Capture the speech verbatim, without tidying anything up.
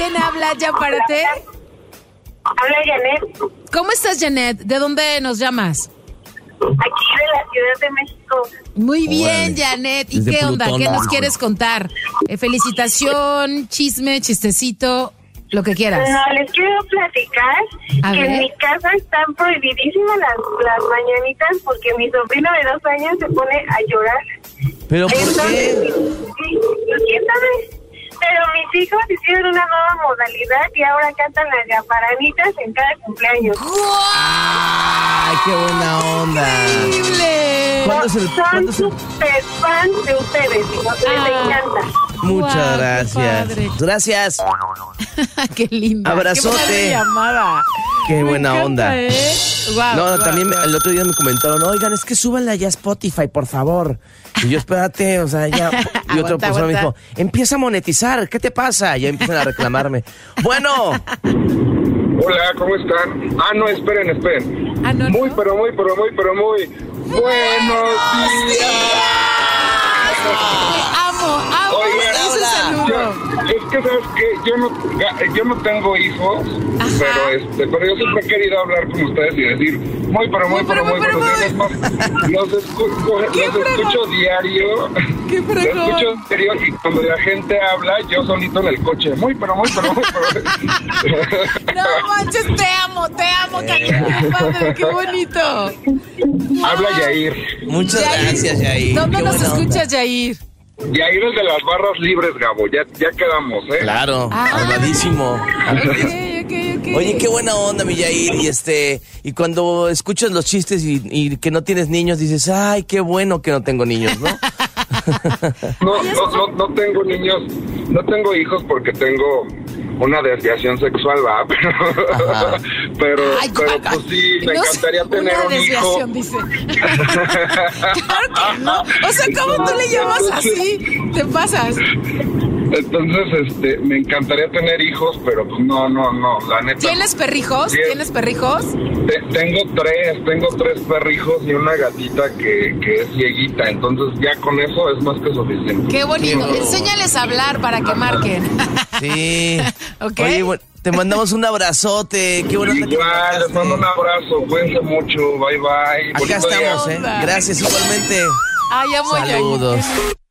¿Quién habla? Ya párate. Habla Janet. ¿Cómo estás, Janet? ¿De dónde nos llamas? Aquí de la Ciudad de México. Muy bien, Órale. Janet. ¿Y Desde qué onda? Plutón, ¿Qué nos hijo. quieres contar? Eh, felicitación, chisme, chistecito, lo que quieras. No, les quiero platicar A que ver. en mi casa están prohibidísimas las, las mañanitas porque mi sobrino de dos años se pone a llorar. ¿Pero por Entonces, qué? sí, ¿quién sabe? Pero mis hijos hicieron una nueva modalidad y ahora cantan las gambaranitas en cada cumpleaños. ¡Ay, qué buena onda! ¡Increíble! ¿Cuándo es el- Son cuándo es el- súper fans de ustedes, hijos, les Ah. encanta. Muchas Guau, qué gracias. padre. Gracias. ¡Qué linda! Abrazote. ¡Qué padre llamada! Qué Me buena encanta, onda. ¿eh? Guau, No, guau, también me- guau. el otro día me comentaron, oigan, es que súbanla ya a Spotify, por favor. Y yo, espérate, o sea, ya. Y otra Aguanta, persona me dijo, aguanta. empieza a monetizar, ¿qué te pasa? Y ya empiezan a reclamarme. Bueno, Hola, ¿cómo están? Ah, no, esperen, esperen. Ah, no, muy, no. pero muy, pero muy, pero muy. Buenos días. Amo, amo Oigan, ese hola. saludo. Yo- es que, ¿sabes qué? Yo no, yo no tengo hijos, Ajá. pero este, pero yo siempre he querido hablar con ustedes y decir, muy, pero muy, Muy, pero muy, pero pero muy, muy. Los, escu- ¡Qué los fregón! escucho diario. ¡Qué Los fregón! escucho diario y cuando la gente habla, yo solito en el coche. Muy, pero muy, pero muy, pero muy. No manches, te amo, te amo, cariño. Qué padre, qué bonito. Habla Yair. muchas gracias, Yair. ¿Dónde Qué nos buena onda. escuchas, Yair? Yair es de las barras libres, Gabo. Ya, ya quedamos, ¿eh? Claro, Ah. armadísimo. Ok, ok, ok. Oye, qué buena onda, mi Yair. Y este, y cuando escuchas los chistes y, y que no tienes niños, dices, ay, qué bueno que no tengo niños, ¿no? No, no, no, no tengo niños, no tengo hijos porque tengo una desviación sexual, va, pero, Ajá. pero, Ay, pero guaca. pues sí, me No sé, encantaría tener una un hijo. desviación, dice. Claro que no. O sea, ¿cómo tú le llamas así? Te pasas. Entonces, este, me encantaría tener hijos, pero pues no, no, no, la neta. ¿Tienes perrijos? Bien. ¿Tienes perrijos? Te- tengo tres, tengo tres perrijos y una gatita que, que es cieguita, entonces ya con eso es más que suficiente. Qué bonito. Qué Enséñales a hablar para que marquen. Sí. Ok. Oye, bueno, te mandamos un abrazote. Qué bueno que Igual, les marcaste. mando un abrazo, cuídense mucho, bye bye. Acá Bonito día. estamos, ¿eh? onda. Gracias, igualmente. Ay, amo a Yair. Saludos.